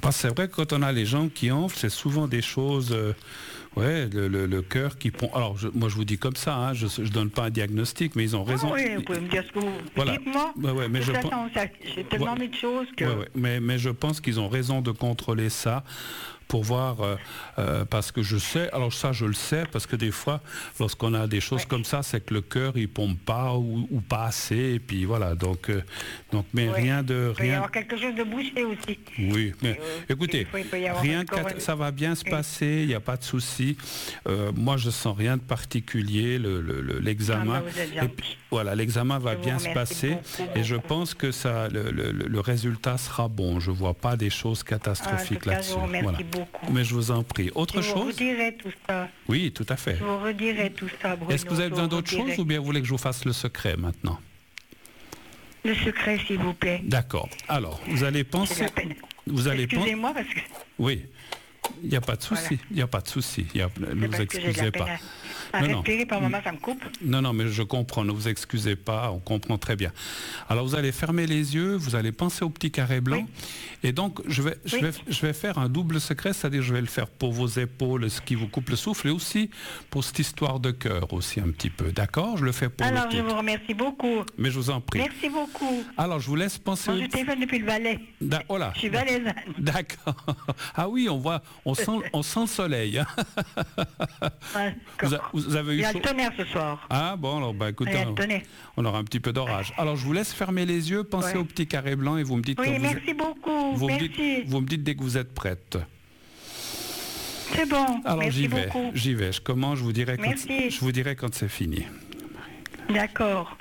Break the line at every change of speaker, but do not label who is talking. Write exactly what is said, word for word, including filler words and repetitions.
Parce que c'est vrai que quand on a les jambes qui enflent, c'est souvent des choses... Euh, ouais, le, le, le cœur qui pompe. Alors, je, moi, je vous dis comme ça, hein, je ne donne pas un diagnostic, mais ils ont raison.
Ah oui, vous pouvez me dire ce que vous...
Voilà.
Dites-moi.
Ouais, ouais, mais je pense...
J'ai tellement mis de choses que...
Ouais, ouais. Mais, mais je pense qu'ils ont raison de contrôler ça pour voir, euh, euh, parce que je sais, alors ça je le sais, parce que des fois, lorsqu'on a des choses ouais. comme ça, c'est que le cœur il pompe pas ou, ou pas assez, et puis voilà, donc, euh, donc mais ouais. rien de...
Il peut
rien...
y avoir quelque chose de bouché aussi.
Oui, mais euh, écoutez,
il faut, il
rien que ça va bien se passer, il n'y a pas de souci. Euh, moi je sens rien de particulier, le, le, le, l'examen,
ah,
et puis, voilà, l'examen va bien se passer, beaucoup, beaucoup. Et je pense que ça, le, le, le résultat sera bon, je vois pas des choses catastrophiques
ah,
là-dessus.
Voilà.
Mais je vous en prie. Autre
je
chose?
Je vous redirai tout ça.
Oui, tout à fait.
Je vous redirai tout ça, Bruno.
Est-ce que vous avez besoin d'autre chose ou bien vous voulez que je vous fasse le secret maintenant?
Le secret, s'il vous plaît.
D'accord. Alors, vous allez penser... Vous allez
Excusez-moi parce que...
Oui. Il n'y a pas de souci. Il voilà. n'y a pas de souci. A... Ne vous excusez pas.
À non, respirer non. par moment, ça me coupe.
Non, non, mais je comprends. Ne vous excusez pas. On comprend très bien. Alors, vous allez fermer les yeux. Vous allez penser au petit carré blanc. Oui. Et donc, je vais, je, oui. vais, je vais faire un double secret. C'est-à-dire, je vais le faire pour vos épaules, ce qui vous coupe le souffle, et aussi pour cette histoire de cœur aussi un petit peu. D'accord? Je le fais pour
Alors,
le
je
tout.
vous remercie beaucoup.
Mais je vous en prie.
Merci beaucoup.
Alors, je vous laisse penser...
Moi, je téléphone depuis le Valais.
Da... Oh là.
Je suis valaisanne.
D'accord. Ah oui, on voit... On sent, on sent le soleil. Hein.
Ouais,
vous, a, vous avez eu
Il y a
chaud...
le tonnerre ce soir.
Ah bon, alors bah écoutez, on, on aura un petit peu d'orage. Alors je vous laisse fermer les yeux, pensez ouais. au petit carré blanc et vous me dites...
Oui,
vous
merci
êtes...
beaucoup.
Vous,
merci.
Me dites, vous me dites dès que vous êtes prête.
C'est bon.
Alors
merci
j'y vais,
beaucoup.
j'y vais. Je commence, je vous dirai quand,
merci.
je vous dirai quand c'est fini.
D'accord.